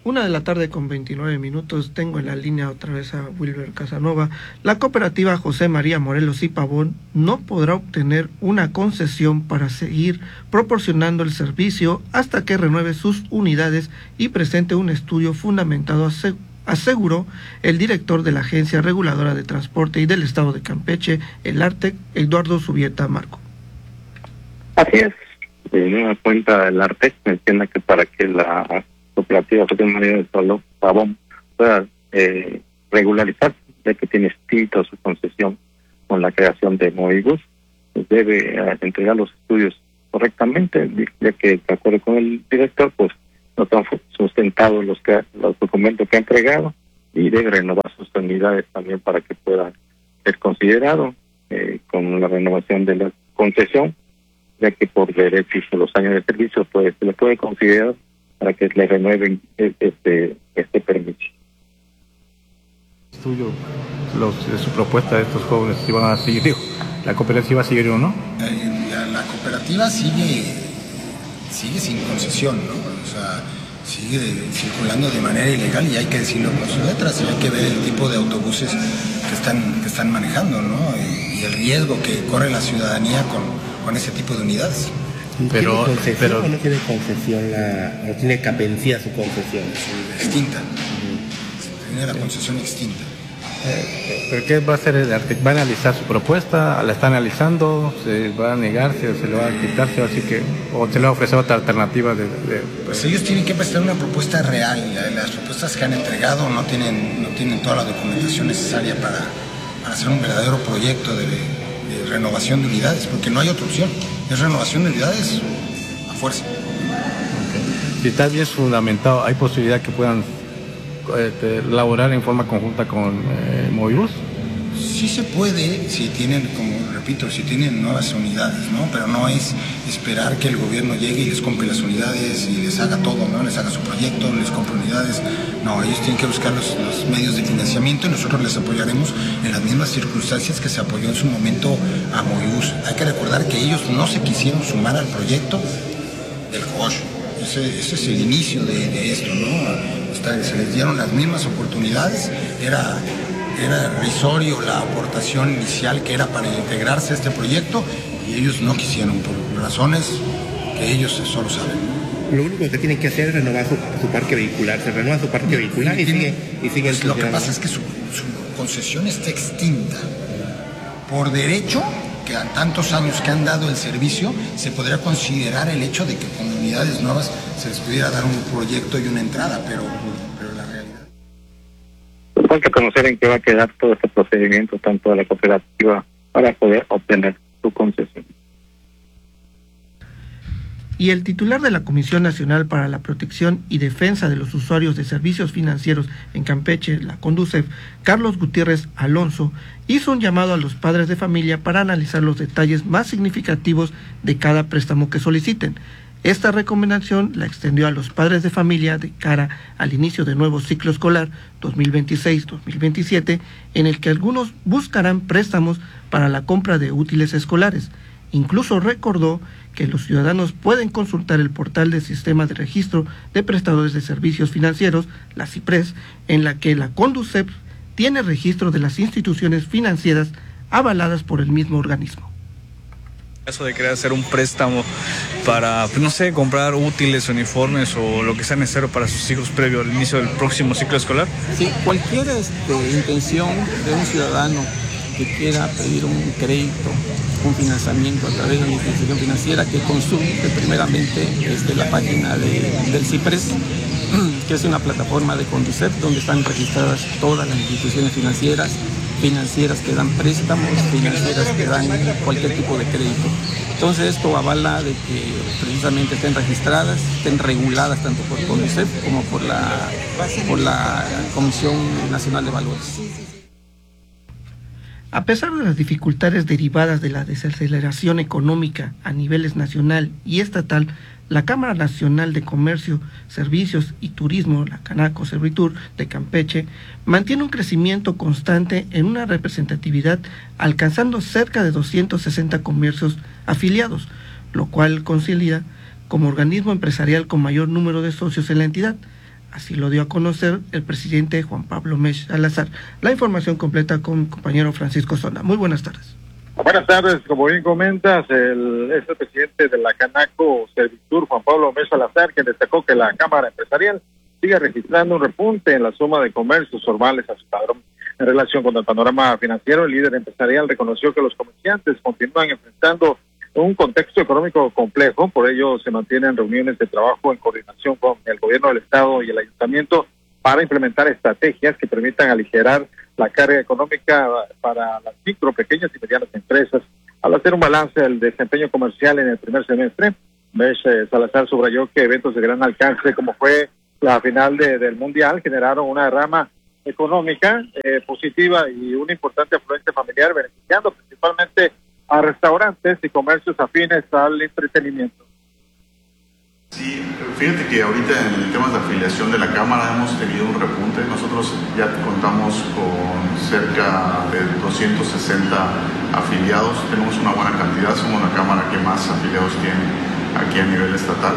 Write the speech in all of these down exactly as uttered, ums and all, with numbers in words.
Una de la tarde con veintinueve minutos, tengo en la línea otra vez a Wilber Casanova. La cooperativa José María Morelos y Pavón no podrá obtener una concesión para seguir proporcionando el servicio hasta que renueve sus unidades y presente un estudio fundamentado, aseguró el director de la Agencia Reguladora de Transporte y del Estado de Campeche, el ARTEC, Eduardo Subieta Marco. Así es, de nueva cuenta el ARTEC menciona que para que la cooperativa José María de Pavón pueda eh, regularizar, ya que tiene extinta su concesión con la creación de Movibus, pues debe eh, entregar los estudios correctamente, ya que de acuerdo con el director, pues no han sustentado los que los documentos que ha entregado y debe renovar sus unidades también para que pueda ser considerado eh, con la renovación de la concesión, ya que por derecho y por los años de servicio pues se le puede considerar para que le renueven este este permiso. Estudio los, de su propuesta de estos jóvenes si van a seguir, digo, la cooperativa sigue o no. Eh, la, la cooperativa sigue sigue sin concesión, ¿no? O sea, sigue circulando de manera ilegal y hay que decirlo con sus letras, y hay que ver el tipo de autobuses que están que están manejando, ¿no? Y, y el riesgo que corre la ciudadanía con, con ese tipo de unidades. Pero, ¿Tiene concesión pero, o no tiene concesión, la, no tiene capencía su concesión? Extinta. Uh-huh. Tiene la concesión extinta. Eh, ¿Pero qué va a hacer el ARTEC? ¿Va a analizar su propuesta? ¿La está analizando? ¿Se va a negar? ¿Se, se le va a quitar? Así que, ¿o se le va a ofrecer otra alternativa? De, de, pues ellos tienen que presentar una propuesta real. Las propuestas que han entregado no tienen, no tienen toda la documentación necesaria para, para hacer un verdadero proyecto de, de renovación de unidades, porque no hay otra opción. Es renovación de unidades a fuerza. Okay. Si está bien fundamentado, ¿hay posibilidad que puedan eh, laborar en forma conjunta con eh, Movibus? Sí se puede, si tienen, como repito, si tienen nuevas unidades, ¿no? Pero no es esperar que el gobierno llegue y les compre las unidades y les haga todo, ¿no? Les haga su proyecto, les compre unidades. No, ellos tienen que buscar los, los medios de financiamiento y nosotros les apoyaremos en las mismas circunstancias que se apoyó en su momento a Movibus. Hay que recordar que ellos no se quisieron sumar al proyecto del Josh. Ese, ese es el inicio de, de esto, ¿no? Hasta se les dieron las mismas oportunidades, era... Era risorio la aportación inicial que era para integrarse a este proyecto y ellos no quisieron por razones que ellos solo saben. Lo único que tienen que hacer es renovar su, su parque vehicular, se renueva su parque vehicular y, y sigue y sigue pues lo que pasa es que su, su concesión está extinta. Por derecho, que a tantos años que han dado el servicio, se podría considerar el hecho de que con unidades nuevas se les pudiera dar un proyecto y una entrada, pero... Hay que conocer en qué va a quedar todo este procedimiento, tanto de la cooperativa, para poder obtener su concesión. Y el titular de la Comisión Nacional para la Protección y Defensa de los Usuarios de Servicios Financieros en Campeche, la CONDUCEF, Carlos Gutiérrez Alonso, hizo un llamado a los padres de familia para analizar los detalles más significativos de cada préstamo que soliciten. Esta recomendación la extendió a los padres de familia de cara al inicio del nuevo ciclo escolar dos mil veintiséis dos mil veintisiete, en el que algunos buscarán préstamos para la compra de útiles escolares. Incluso recordó que los ciudadanos pueden consultar el portal del Sistema de Registro de Prestadores de Servicios Financieros, la CIPRES, en la que la CONDUCEF tiene registro de las instituciones financieras avaladas por el mismo organismo. Caso de querer hacer un préstamo para, no sé, comprar útiles, uniformes o lo que sea necesario para sus hijos previo al inicio del próximo ciclo escolar. Sí, cualquier este, intención de un ciudadano que quiera pedir un crédito, un financiamiento a través de una institución financiera, que consulte primeramente desde la página de, del CIPRES, que es una plataforma de CONDUCEF donde están registradas todas las instituciones financieras, financieras que dan préstamos, financieras que dan cualquier tipo de crédito. Entonces esto avala de que precisamente estén registradas, estén reguladas tanto por CONDUCEF como por la, por la Comisión Nacional de Valores. A pesar de las dificultades derivadas de la desaceleración económica a niveles nacional y estatal, la Cámara Nacional de Comercio, Servicios y Turismo, la Canaco Servitur de Campeche, mantiene un crecimiento constante en una representatividad, alcanzando cerca de doscientos sesenta comercios afiliados, lo cual consolida como organismo empresarial con mayor número de socios en la entidad. Así lo dio a conocer el presidente Juan Pablo Mesch Salazar. La información completa con mi compañero Francisco Zona. Muy buenas tardes. Buenas tardes, como bien comentas, el, es el presidente de la Canaco Servitur, Juan Pablo Mesch Salazar, quien destacó que la Cámara Empresarial sigue registrando un repunte en la suma de comercios formales a su padrón. En relación con el panorama financiero, el líder empresarial reconoció que los comerciantes continúan enfrentando un contexto económico complejo, por ello se mantienen reuniones de trabajo en coordinación con el gobierno del estado y el ayuntamiento para implementar estrategias que permitan aligerar la carga económica para las micro, pequeñas y medianas empresas. Al hacer un balance del desempeño comercial en el primer semestre, Mesch Salazar subrayó que eventos de gran alcance como fue la final de, del Mundial generaron una derrama económica eh, positiva y una importante afluencia familiar, beneficiando principalmente a restaurantes y comercios afines al entretenimiento. Sí, fíjate que ahorita en el tema de afiliación de la Cámara hemos tenido un repunte. Nosotros ya contamos con cerca de doscientos sesenta afiliados, tenemos una buena cantidad, somos la Cámara que más afiliados tiene aquí a nivel estatal.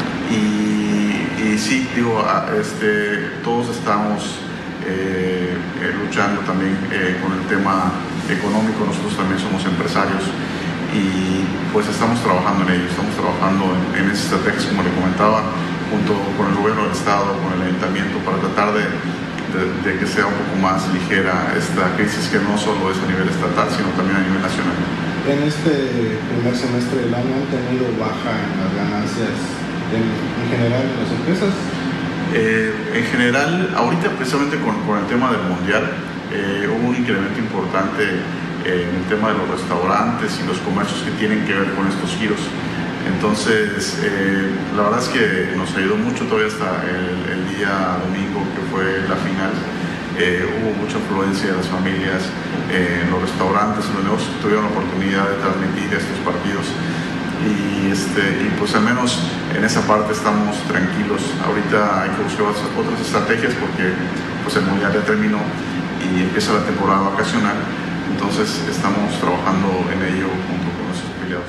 Y, y sí, digo, este, todos estamos eh, eh, luchando también eh, con el tema económico, nosotros también somos empresarios y pues estamos trabajando en ello, estamos trabajando en, en esas estrategias, como le comentaba, junto con el gobierno del estado, con el ayuntamiento, para tratar de, de, de que sea un poco más ligera esta crisis, que no solo es a nivel estatal, sino también a nivel nacional. En este primer semestre del año han tenido baja en las ganancias en, en general en las empresas. Eh, en general, ahorita precisamente con, con el tema del mundial, eh, hubo un incremento importante eh, en el tema de los restaurantes y los comercios que tienen que ver con estos giros. Entonces, eh, la verdad es que nos ayudó mucho todavía hasta el, el día domingo, que fue la final. Eh, hubo mucha afluencia de las familias eh, en los restaurantes, en los negocios que tuvieron la oportunidad de transmitir estos partidos. Y, este, y pues al menos en esa parte estamos tranquilos. Ahorita hay que buscar otras estrategias porque pues el mundial ya terminó y empieza la temporada vacacional, entonces estamos trabajando en ello junto con nuestros afiliados.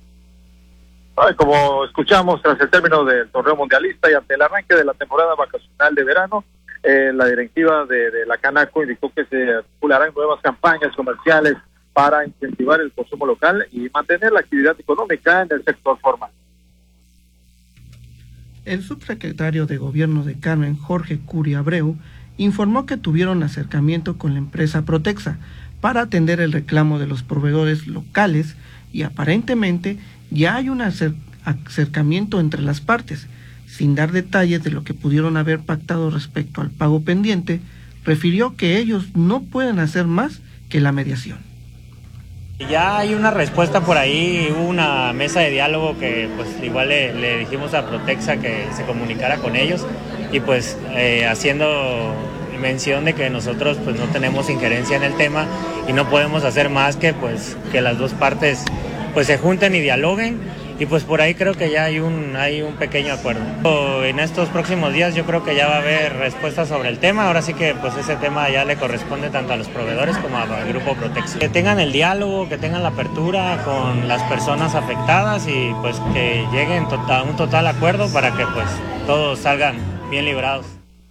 Ay, como escuchamos, tras el término del torneo mundialista y ante el arranque de la temporada vacacional de verano, eh, la directiva de, de la Canaco indicó que se articularán nuevas campañas comerciales para incentivar el consumo local y mantener la actividad económica en el sector formal. El subsecretario de Gobierno de Carmen, Jorge Curi Abreu, informó que tuvieron acercamiento con la empresa Protexa para atender el reclamo de los proveedores locales y aparentemente ya hay un acer- acercamiento entre las partes. Sin dar detalles de lo que pudieron haber pactado respecto al pago pendiente, refirió que ellos no pueden hacer más que la mediación. Ya hay una respuesta por ahí, hubo una mesa de diálogo que pues igual le, le dijimos a Protexa que se comunicara con ellos y pues eh, haciendo mención de que nosotros pues no tenemos injerencia en el tema y no podemos hacer más que pues que las dos partes pues se junten y dialoguen y pues por ahí creo que ya hay un hay un pequeño acuerdo. En estos próximos días yo creo que ya va a haber respuestas sobre el tema, ahora sí que pues ese tema ya le corresponde tanto a los proveedores como al grupo Protexa. Que tengan el diálogo, que tengan la apertura con las personas afectadas y pues que lleguen a un total acuerdo para que pues todos salgan bien librados.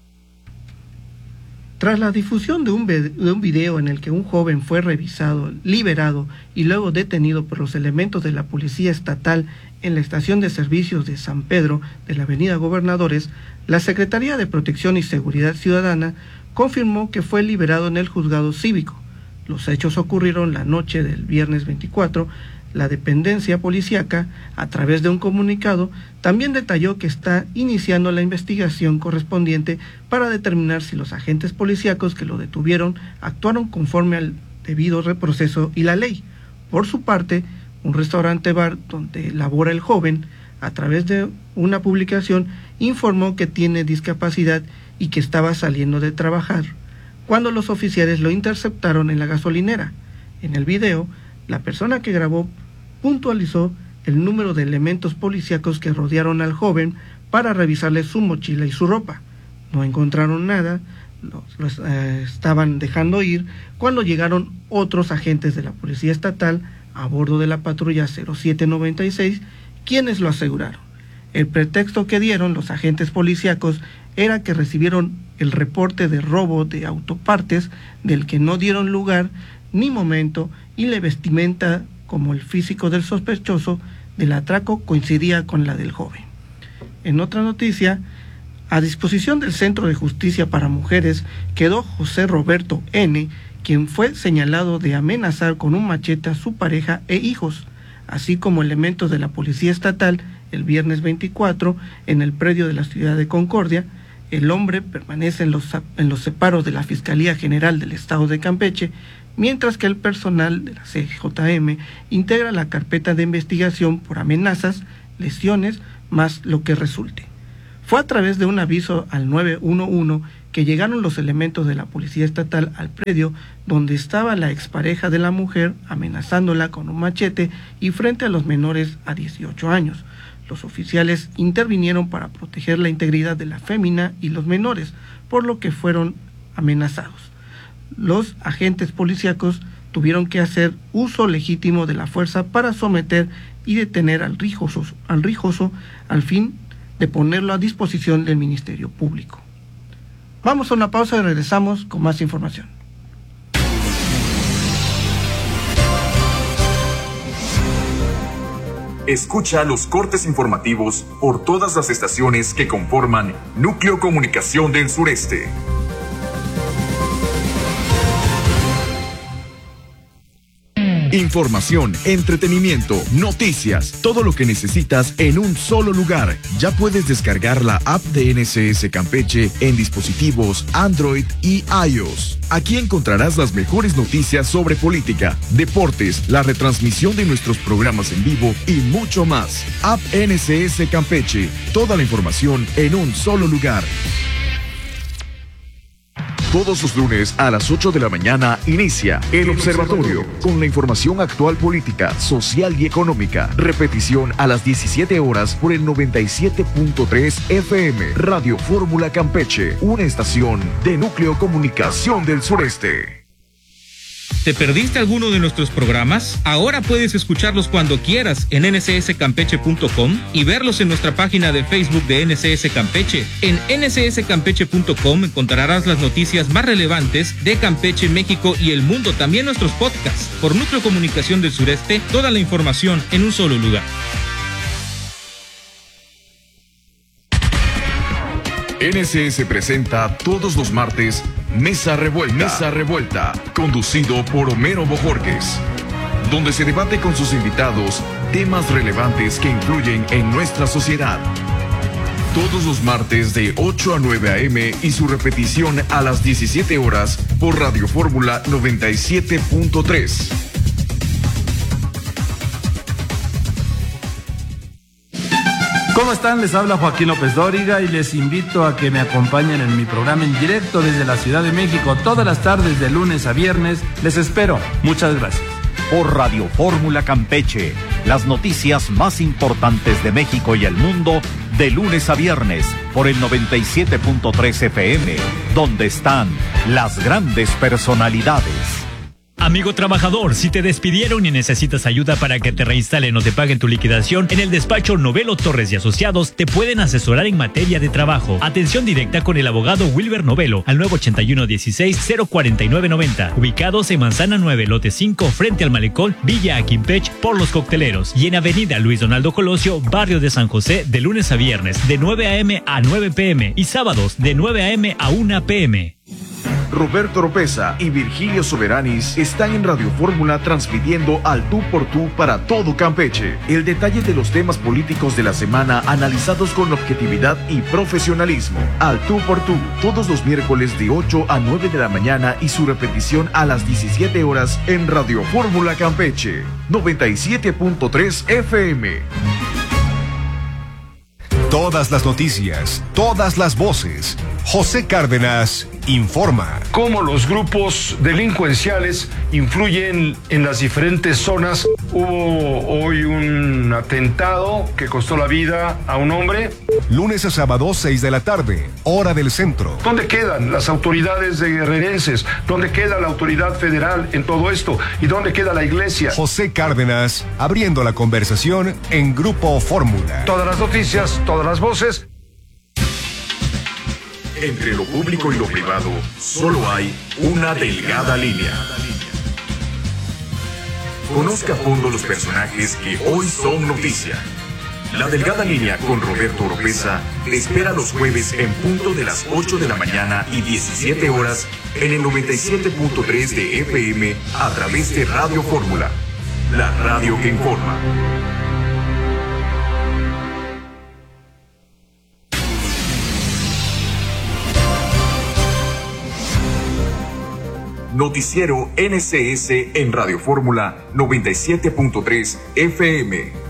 Tras la difusión de un, de un video en el que un joven fue revisado, liberado y luego detenido por los elementos de la Policía Estatal en la estación de servicios de San Pedro de la Avenida Gobernadores, la Secretaría de Protección y Seguridad Ciudadana confirmó que fue liberado en el juzgado cívico. Los hechos ocurrieron la noche del viernes veinticuatro. La dependencia policíaca, a través de un comunicado, también detalló que está iniciando la investigación correspondiente para determinar si los agentes policíacos que lo detuvieron actuaron conforme al debido proceso y la ley. Por su parte, un restaurante bar donde labora el joven, a través de una publicación, informó que tiene discapacidad y que estaba saliendo de trabajar, cuando los oficiales lo interceptaron en la gasolinera. En el video, la persona que grabó puntualizó el número de elementos policíacos que rodearon al joven para revisarle su mochila y su ropa. No encontraron nada, los, los eh, estaban dejando ir cuando llegaron otros agentes de la Policía Estatal a bordo de la patrulla cero siete noventa y seis, quienes lo aseguraron. El pretexto que dieron los agentes policíacos era que recibieron el reporte de robo de autopartes del que no dieron lugar ni momento, y la vestimenta como el físico del sospechoso del atraco coincidía con la del joven. En otra noticia, a disposición del Centro de Justicia para Mujeres quedó José Roberto N., quien fue señalado de amenazar con un machete a su pareja e hijos, así como elementos de la Policía Estatal el viernes veinticuatro en el predio de la ciudad de Concordia. El hombre permanece en los, en los separos de la Fiscalía General del Estado de Campeche, mientras que el personal de la C J M integra la carpeta de investigación por amenazas, lesiones, más lo que resulte. Fue a través de un aviso al nueve uno uno que llegaron los elementos de la Policía Estatal al predio donde estaba la expareja de la mujer amenazándola con un machete y frente a los menores a dieciocho años. Los oficiales intervinieron para proteger la integridad de la fémina y los menores, por lo que fueron amenazados. Los agentes policíacos tuvieron que hacer uso legítimo de la fuerza para someter y detener al rijoso, al rijoso al fin de ponerlo a disposición del Ministerio Público. Vamos a una pausa y regresamos con más información. Escucha los cortes informativos por todas las estaciones que conforman Núcleo Comunicación del Sureste. Información, entretenimiento, noticias, todo lo que necesitas en un solo lugar. Ya puedes descargar la app de N S S Campeche en dispositivos Android y iOS. Aquí encontrarás las mejores noticias sobre política, deportes, la retransmisión de nuestros programas en vivo y mucho más. App N S S Campeche, toda la información en un solo lugar. Todos los lunes a las ocho de la mañana inicia El Observatorio con la información actual política, social y económica. Repetición a las diecisiete horas por el noventa y siete punto tres F M. Radio Fórmula Campeche, una estación de Núcleo Comunicación del Sureste. ¿Te perdiste alguno de nuestros programas? Ahora puedes escucharlos cuando quieras en N S S campeche punto com y verlos en nuestra página de Facebook de N S S Campeche. En N S S campeche punto com encontrarás las noticias más relevantes de Campeche, México y el mundo, también nuestros podcasts. Por Núcleo Comunicación del Sureste, toda la información en un solo lugar. N S S presenta todos los martes Mesa Revuelta, Mesa Revuelta, conducido por Homero Bojorquez, donde se debate con sus invitados temas relevantes que influyen en nuestra sociedad. Todos los martes de ocho a nueve a eme y su repetición a las diecisiete horas por Radio Fórmula noventa y siete punto tres. ¿Cómo están? Les habla Joaquín López Dóriga y les invito a que me acompañen en mi programa en directo desde la Ciudad de México todas las tardes de lunes a viernes. Les espero. Muchas gracias. Por Radio Fórmula Campeche, las noticias más importantes de México y el mundo de lunes a viernes por el noventa y siete punto tres F M, donde están las grandes personalidades. Amigo trabajador, si te despidieron y necesitas ayuda para que te reinstalen o te paguen tu liquidación, en el despacho Novelo Torres y Asociados te pueden asesorar en materia de trabajo. Atención directa con el abogado Wilber Novelo al nueve ocho uno dieciséis cero cuarenta y nueve noventa, ubicados en Manzana nueve, lote cinco, frente al Malecón, Villa Aquimpech, por Los Cocteleros, y en Avenida Luis Donaldo Colosio, barrio de San José, de lunes a viernes, de nueve a eme a nueve pe eme y sábados de nueve a eme a una pe eme. Roberto Oropesa y Virgilio Soberanis están en Radio Fórmula transmitiendo al tú por tú para todo Campeche. El detalle de los temas políticos de la semana analizados con objetividad y profesionalismo. Al tú por tú, todos los miércoles de ocho a nueve de la mañana y su repetición a las diecisiete horas en Radio Fórmula Campeche, noventa y siete punto tres F M. Todas las noticias, todas las voces. José Cárdenas informa. Cómo los grupos delincuenciales influyen en las diferentes zonas. Hubo hoy un atentado que costó la vida a un hombre. Lunes a sábado, seis de la tarde, hora del centro. ¿Dónde quedan las autoridades de guerrerenses? ¿Dónde queda la autoridad federal en todo esto? ¿Y dónde queda la iglesia? José Cárdenas, abriendo la conversación en Grupo Fórmula. Todas las noticias, todas las voces. Entre lo público y lo privado, solo hay una delgada línea. Conozca a fondo los personajes que hoy son noticia. La delgada línea con Roberto Oropesa te espera los jueves en punto de las ocho de la mañana y diecisiete horas en el noventa y siete punto tres de F M a través de Radio Fórmula, la radio que informa. Noticiero N S S en Radio Fórmula noventa y siete punto tres F M.